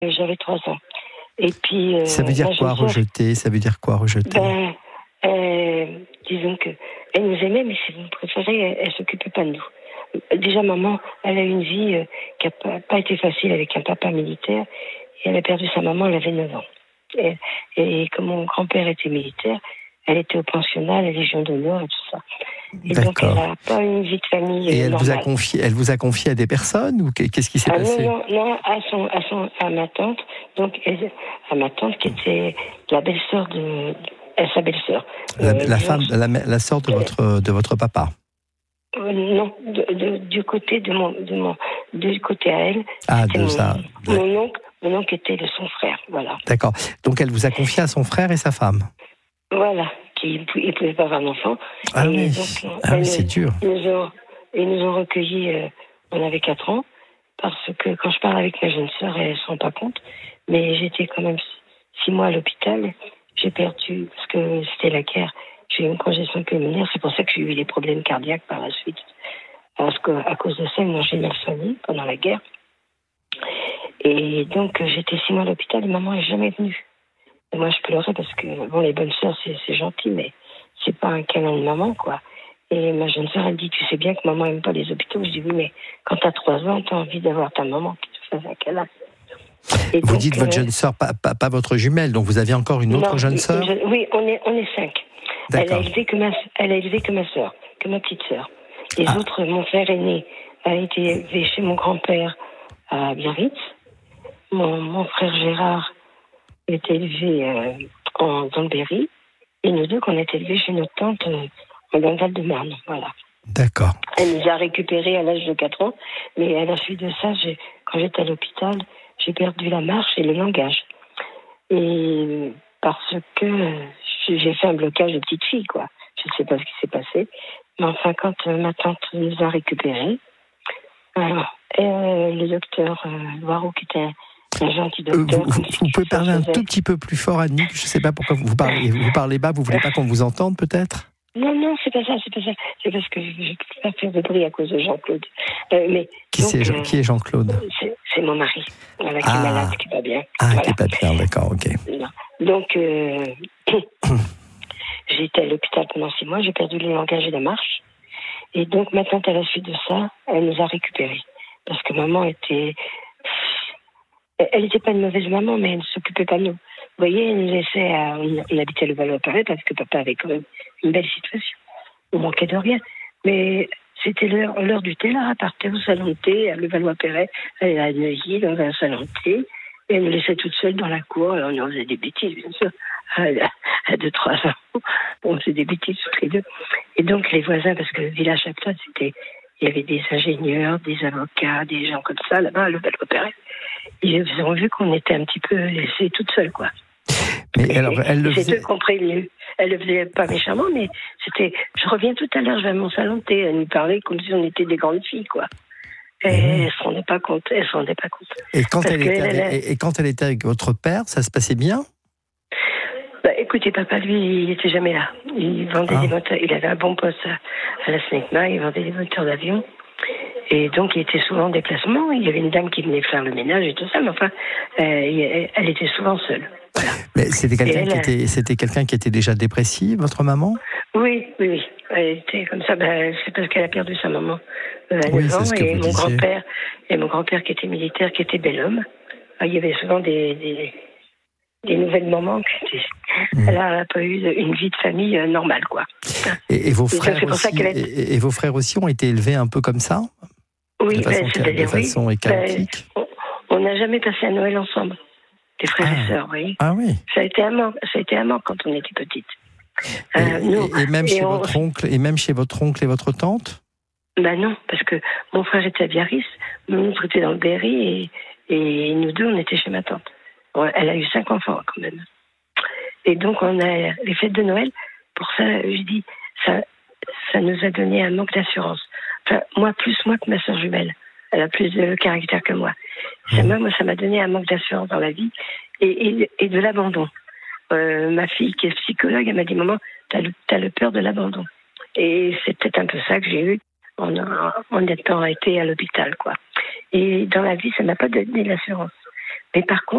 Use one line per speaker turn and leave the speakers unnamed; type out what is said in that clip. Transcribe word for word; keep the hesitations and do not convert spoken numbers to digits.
J'avais trois ans. Et puis, euh,
ça veut dire quoi, rejeter? Ça veut dire quoi, rejeter?
Ben, euh, disons que elle nous aimait, mais si vous préférez, elle, elle s'occupait pas de nous. Déjà, maman, elle a eu une vie euh, qui n'a pas, pas été facile avec un papa militaire. Et elle a perdu sa maman, elle avait neuf ans. Et, et comme mon grand-père était militaire, elle était au pensionnat, à la Légion d'honneur et tout ça. Et
D'accord.
donc, elle n'a pas une vie de famille
Et elle
normale.
vous a confié, elle vous a confié à des personnes ou qu'est-ce qui s'est
ah,
passé?
Non, non, non, à son, à son, à ma tante. Donc, elle, à ma tante qui était la belle-sœur de, de sa belle-sœur.
La,
euh,
la femme, la, la sœur de votre, de votre papa.
Euh, non, de, de, du côté de mon, de mon, du côté à elle.
Ah, de
mon,
ça.
Mon oncle, mon oncle était de son frère, voilà.
D'accord. Donc, elle vous a confié à son frère et sa femme.
Voilà. Ils ne pouvaient pas avoir d'enfant.
Ah
et
oui,
donc,
ah oui c'est dur.
Ils nous ont, ils nous ont recueillis, euh, on avait quatre ans, parce que quand je parle avec ma jeune sœur, elle ne se rend pas compte, mais j'étais quand même six mois à l'hôpital. J'ai perdu, parce que c'était la guerre, j'ai eu une congestion pulmonaire, c'est pour ça que j'ai eu des problèmes cardiaques par la suite. Parce qu'à cause de ça, ils m'ont mal soigné pendant la guerre. Et donc, j'étais six mois à l'hôpital et maman n'est jamais venue. Et moi, je pleurais parce que, bon, les bonnes sœurs, c'est, c'est gentil, mais c'est pas un câlin de maman, quoi. Et ma jeune sœur, elle dit, tu sais bien que maman aime pas les hôpitaux. Je dis, oui, mais quand t'as trois ans, t'as envie d'avoir ta maman qui te fasse un câlin.
Et vous donc, dites votre euh, jeune sœur, pas, pas, pas votre jumelle, donc vous aviez encore une autre
non,
jeune sœur?
je, Oui, on est, on est cinq.
D'accord.
Elle a élevé que ma, elle a élevé que ma sœur, que ma petite sœur. Les ah. autres, mon frère aîné a été élevé chez mon grand-père à Biarritz. Mon, mon frère Gérard a été élevé euh, en, dans le Berry. Et nous deux, qu'on a été élevés chez notre tante euh, en Val-de-Marne. Voilà.
D'accord.
Elle nous a récupérés à l'âge de quatre ans. Mais à la suite de ça, j'ai, quand j'étais à l'hôpital, j'ai perdu la marche et le langage. Et parce que j'ai fait un blocage de petite fille, quoi. Je ne sais pas ce qui s'est passé. Mais enfin, quand euh, ma tante nous a récupérés, euh, et, euh, le docteur euh, Loireau, qui était un gentil docteur...
Euh, vous, vous pouvez parler un tout petit peu plus fort, Annick? Je ne sais pas pourquoi vous parlez, vous parlez bas, vous ne voulez pas qu'on vous entende, peut-être?
Non, non, c'est pas ça, c'est pas ça. C'est parce que je ne peux pas faire de bruit à cause de Jean-Claude. Euh, mais,
qui,
donc,
c'est,
euh,
qui est Jean-Claude?
c'est, c'est mon mari, voilà, qui
ah.
est malade, qui va bien.
Ah,
voilà.
qui n'est pas bien, d'accord, ok.
Non. Donc, euh, j'étais à l'hôpital pendant six mois, j'ai perdu le langage et la marche. Et donc, ma tante, à la suite de ça, elle nous a récupérés. Parce que maman était... Elle n'était pas une mauvaise maman, mais elle ne s'occupait pas de nous. Vous voyez, elle nous laissait... À... On habitait le Valois-Perret parce que papa avait quand même une belle situation. On manquait de rien. Mais c'était l'heure, l'heure du thé, là, à partir au salon de thé, à le Valois-Perret, elle à Neuilly, dans un salon de thé. Et elle nous laissait toute seule dans la cour. Alors, on faisait des bêtises, bien sûr. À deux, trois ans, on faisait des bêtises toutes les deux. Et donc, les voisins, parce que le village Chaptal, c'était... Il y avait des ingénieurs, des avocats, des gens comme ça, là-bas, à le Valois-Perret. Ils ont vu qu'on était un petit peu laissés toutes seules, quoi.
Mais et, alors, elle le
c'est
faisait...
eux qui ont prévenu. Elle le faisait pas méchamment, mais c'était... Je reviens tout à l'heure, je vais à mon salon de thé. Elle nous parlait comme si on était des grandes filles, quoi. Et mmh. elle ne se rendait pas compte. Elle se rendait pas compte.
Et quand, elle était, elle, elle... Et, et quand elle était avec votre père, ça se passait bien?
Bah, écoutez, papa, lui, il était jamais là. Il vendait ah. des moteurs. Il avait un bon poste à, à la SNECMA. Il vendait des moteurs d'avion. Et donc, il était souvent en déplacement. Il y avait une dame qui venait faire le ménage et tout ça. Mais enfin, euh, elle était souvent seule. Voilà.
Mais c'était quelqu'un, elle, qui était, c'était quelqu'un qui était déjà dépressif, votre maman?
Oui, oui, oui. Elle était comme ça. Ben, c'est parce qu'elle a perdu sa maman euh, à
oui,
neuf ans. Et mon
disiez.
grand-père, et mon grand-père qui était militaire, qui était bel homme. Il y avait souvent des... des des nouvelles mamans. Mmh. Elle n'a pas eu une vie de famille euh, normale, quoi.
Et, et, vos frères aussi, a... et, et vos frères aussi ont été élevés un peu comme ça?
Oui,
de façon,
ben, c'est-à-dire,
de façon
oui,
chaotique.
Ben, on n'a jamais passé un Noël ensemble, des frères
ah.
et sœurs, vous voyez.
Ah oui.
Ça a été un manque, ça a été un manque quand on était petite.
Et,
euh, nous,
et, et même
et
chez
on...
votre oncle, et même chez votre oncle et votre tante?
Ben non, parce que mon frère était à Biarritz, mon oncle était dans le Berry, et, et nous deux, on était chez ma tante. Elle a eu cinq enfants, quand même. Et donc, on a les fêtes de Noël. Pour ça, je dis, ça, ça nous a donné un manque d'assurance. Enfin, moi, plus moi que ma sœur jumelle. Elle a plus de caractère que moi. Ça m'a, moi, ça m'a donné un manque d'assurance dans la vie et, et, et de l'abandon. Euh, ma fille, qui est psychologue, elle m'a dit, maman, t'as le, t'as le peur de l'abandon. Et c'est peut-être un peu ça que j'ai eu en, en étant été à l'hôpital, quoi. Et dans la vie, ça m'a pas donné l'assurance. Mais par contre,